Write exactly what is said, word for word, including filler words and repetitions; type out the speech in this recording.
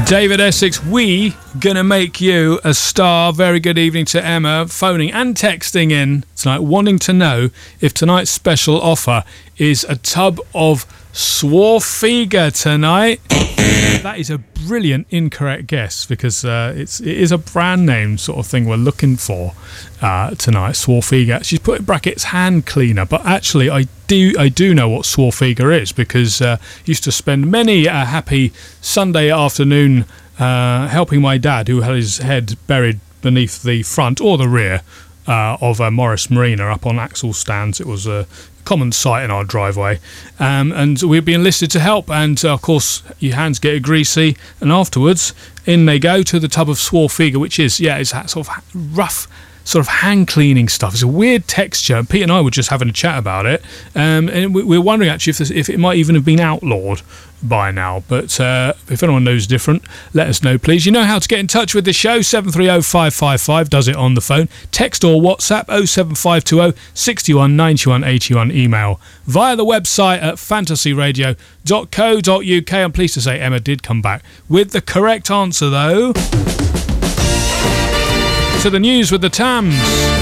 David Essex, we gonna make you a star. Very good evening to Emma, phoning and texting in tonight, wanting to know if tonight's special offer is a tub of Swarfiga tonight. That is a brilliant incorrect guess, because uh, it's it is a brand name sort of thing we're looking for uh, tonight. Swarfiga. She's put in brackets hand cleaner, but actually I do I do know what Swarfiga is, because uh, I used to spend many a happy Sunday afternoon uh, helping my dad, who had his head buried beneath the front or the rear uh, of a Morris Marina up on axle stands. It was a common sight in our driveway, um, and we'd be enlisted to help, and uh, of course your hands get greasy, and afterwards in they go to the tub of Swarfiga, which is, yeah, it's that sort of rough sort of hand cleaning stuff. It's a weird texture. Pete and I were just having a chat about it, um, and we, we were wondering actually if, this, if it might even have been outlawed by now, but uh, if anyone knows different, let us know please. You know how to get in touch with the show. Seven three oh five five five does it on the phone, text or WhatsApp oh seven five two oh six one nine one eight one, email via the website at fantasy radio dot co dot uk. I'm pleased to say Emma did come back with the correct answer though. To the news with the Tams.